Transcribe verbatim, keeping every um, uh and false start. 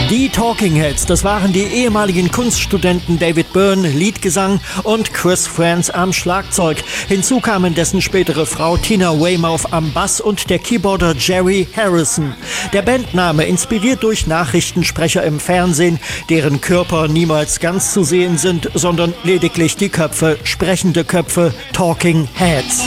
Die Talking Heads, das waren die ehemaligen Kunststudenten David Byrne, Leadgesang, und Chris Frantz am Schlagzeug. Hinzu kamen dessen spätere Frau Tina Weymouth am Bass und der Keyboarder Jerry Harrison. Der Bandname inspiriert durch Nachrichtensprecher im Fernsehen, deren Körper niemals ganz zu sehen sind, sondern lediglich die Köpfe, sprechende Köpfe, Talking Heads.